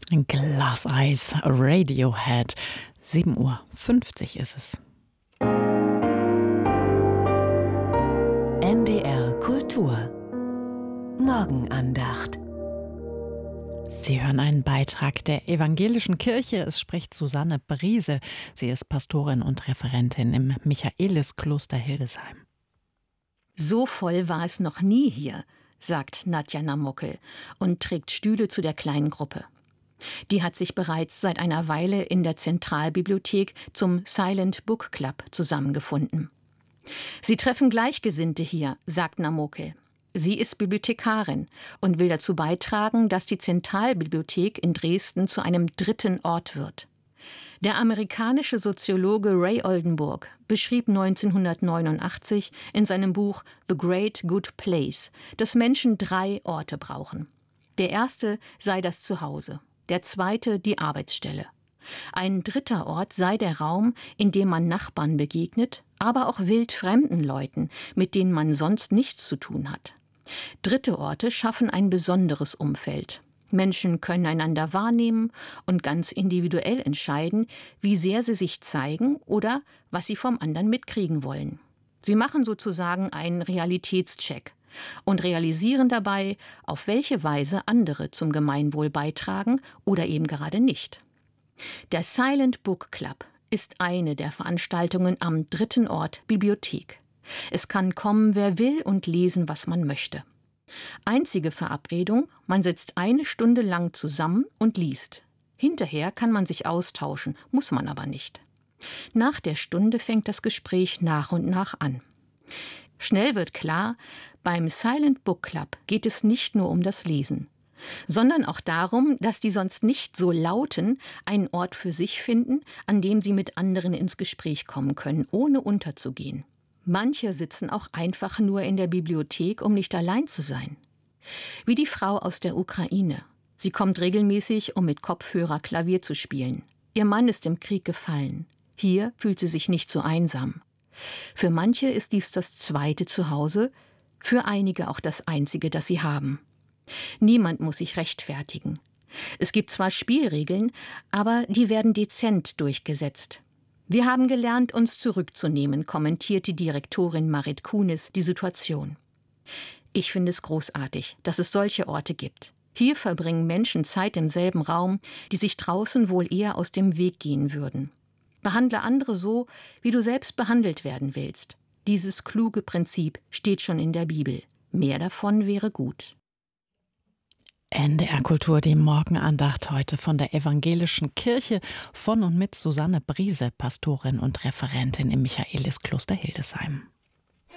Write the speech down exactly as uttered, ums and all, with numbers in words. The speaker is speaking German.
Ein Glas Eis, Radiohead. sieben Uhr fünfzig ist es. N D R Kultur Morgenandacht. Sie hören einen Beitrag der Evangelischen Kirche. Es spricht Susanne Briese. Sie ist Pastorin und Referentin im Michaeliskloster Hildesheim. So voll war es noch nie hier, sagt Nadja Namockel und trägt Stühle zu der kleinen Gruppe. Die hat sich bereits seit einer Weile in der Zentralbibliothek zum Silent Book Club zusammengefunden. Sie treffen Gleichgesinnte hier, sagt Namockel. Sie ist Bibliothekarin und will dazu beitragen, dass die Zentralbibliothek in Dresden zu einem dritten Ort wird. Der amerikanische Soziologe Ray Oldenburg beschrieb neunzehnhundertneunundachtzig in seinem Buch The Great Good Place, dass Menschen drei Orte brauchen. Der erste sei das Zuhause, der zweite die Arbeitsstelle. Ein dritter Ort sei der Raum, in dem man Nachbarn begegnet, aber auch wildfremden Leuten, mit denen man sonst nichts zu tun hat. Dritte Orte schaffen ein besonderes Umfeld. Menschen können einander wahrnehmen und ganz individuell entscheiden, wie sehr sie sich zeigen oder was sie vom anderen mitkriegen wollen. Sie machen sozusagen einen Realitätscheck und realisieren dabei, auf welche Weise andere zum Gemeinwohl beitragen oder eben gerade nicht. Der Silent Book Club ist eine der Veranstaltungen am dritten Ort Bibliothek. Es kann kommen, wer will und lesen, was man möchte. Einzige Verabredung, man sitzt eine Stunde lang zusammen und liest. Hinterher kann man sich austauschen, muss man aber nicht. Nach der Stunde fängt das Gespräch nach und nach an. Schnell wird klar, beim Silent Book Club geht es nicht nur um das Lesen, sondern auch darum, dass die sonst nicht so Lauten einen Ort für sich finden, an dem sie mit anderen ins Gespräch kommen können, ohne unterzugehen. Manche sitzen auch einfach nur in der Bibliothek, um nicht allein zu sein. Wie die Frau aus der Ukraine. Sie kommt regelmäßig, um mit Kopfhörer Klavier zu spielen. Ihr Mann ist im Krieg gefallen. Hier fühlt sie sich nicht so einsam. Für manche ist dies das zweite Zuhause, für einige auch das einzige, das sie haben. Niemand muss sich rechtfertigen. Es gibt zwar Spielregeln, aber die werden dezent durchgesetzt. Wir haben gelernt, uns zurückzunehmen, kommentiert die Direktorin Marit Kunis die Situation. Ich finde es großartig, dass es solche Orte gibt. Hier verbringen Menschen Zeit im selben Raum, die sich draußen wohl eher aus dem Weg gehen würden. Behandle andere so, wie du selbst behandelt werden willst. Dieses kluge Prinzip steht schon in der Bibel. Mehr davon wäre gut. N D R Kultur, die Morgenandacht heute von der Evangelischen Kirche von und mit Susanne Briese, Pastorin und Referentin im Michaeliskloster Hildesheim.